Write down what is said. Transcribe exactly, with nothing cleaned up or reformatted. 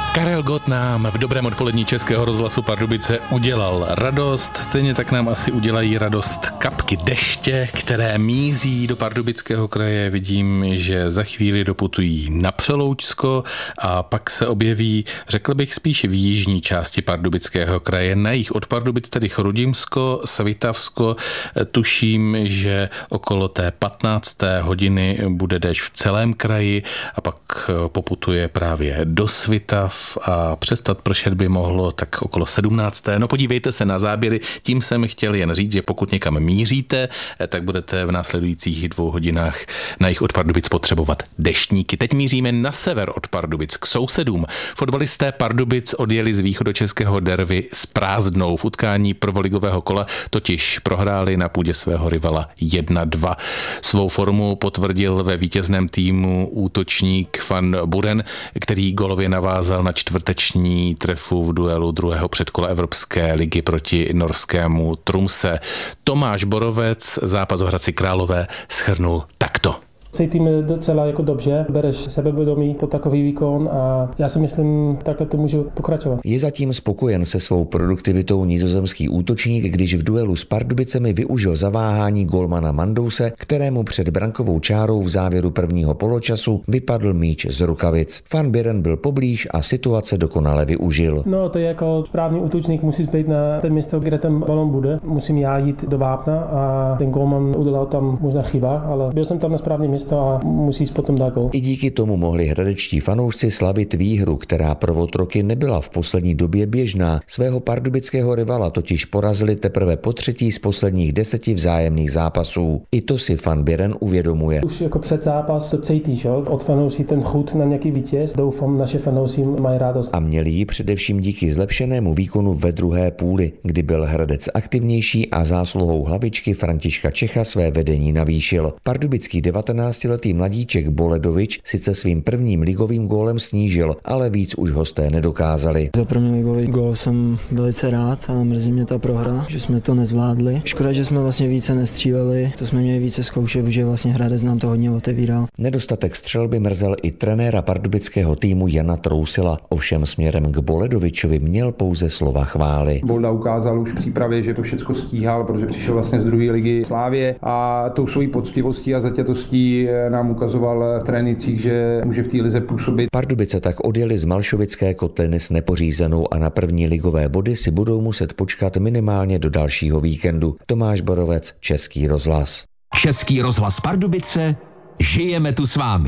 Karel Gott nám v dobrém odpolední Českého rozhlasu Pardubice udělal radost, stejně tak nám asi udělají radost kapky deště, které míří do Pardubického kraje. Vidím, že za chvíli doputují na Přeloučsko a pak se objeví, řekl bych, spíš v jižní části Pardubického kraje. Na jih od Pardubic tedy Chrudimsko, Svitavsko. Tuším, že okolo té patnácté hodiny bude déšť v celém kraji a pak poputuje právě do Svitav a přestat pršet by mohlo tak okolo sedmnácté. No podívejte se na záběry, tím jsem chtěl jen říct, že pokud někam míříte, tak budete v následujících dvou hodinách na jih od Pardubic potřebovat deštníky. Teď míříme na sever od Pardubic k sousedům. Fotbalisté Pardubic odjeli z východočeského derby s prázdnou. V utkání prvoligového kola totiž prohráli na půdě svého rivala jedna dva. Svou formu potvrdil ve vítězném týmu útočník Van Buren, který gólově navázal na čtvrteční trefu v duelu druhého předkola Evropské ligy proti norskému Tromsø. Tomáš Borovec zápas v Hradci Králové shrnul takto. Cítíme docela jako dobře, bereš sebevědomí po takový výkon a já si myslím, takhle to může pokračovat. Je zatím spokojen se svou produktivitou nizozemský útočník, když v duelu s Pardubicemi využil zaváhání golmana Mandouse, kterému před brankovou čárou v závěru prvního poločasu vypadl míč z rukavic. Van Buren byl poblíž a situace dokonale využil. No to je jako správný útočník, musí být na ten místo, kde ten balon bude. Musím já jít do vápna a ten golman udělal tam možná chyba, ale byl jsem tam na správném místě a musí potom dát gól. I díky tomu mohli hradečtí fanoušci slavit výhru, která pro otroky nebyla v poslední době běžná. Svého pardubického rivala totiž porazili teprve po třetí z posledních deseti vzájemných zápasů. I to si Van Buren uvědomuje. Už jako před zápas to cítíš, jo? Od fanouší ten chuť na nějaký vítěz. Doufám, naše fanoušci mají radost. A měli ji především díky zlepšenému výkonu ve druhé půli, kdy byl Hradec aktivnější a zásluhou hlavičky Františka Čecha své vedení navýšil. Pardubický devatenáctiletý mladíček Boledovič sice svým prvním ligovým gólem snížil, ale víc už hosté nedokázali. Za první ligový gól jsem velice rád, ale mrzí mě ta prohra, že jsme to nezvládli. Škoda, že jsme vlastně více nestříleli, to jsme měli více zkoušet, protože vlastně Hradec nám to hodně otevíral. Nedostatek střelby mrzel i trenéra pardubického týmu Jana Trousila, ovšem směrem k Boledovičovi měl pouze slova chvály. Bolda ukázal už v přípravě, že to všechno stíhal, protože přišel vlastně z druhé ligy Slávie a tou svojí poctivostí a zaťatostí nám ukazoval v trénincích, že může v té lize působit. Pardubice tak odjeli z Malšovické kotliny s nepořízenou a na první ligové body si budou muset počkat minimálně do dalšího víkendu. Tomáš Borovec, Český rozhlas. Český rozhlas Pardubice, žijeme tu s vámi.